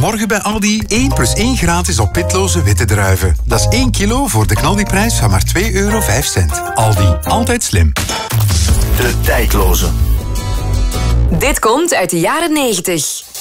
Morgen bij Aldi 1 plus 1 gratis op pitloze witte druiven. Dat is 1 kilo voor de knaldiprijs van maar €2,05. Aldi, altijd slim. De tijdloze. Dit komt uit de jaren 90.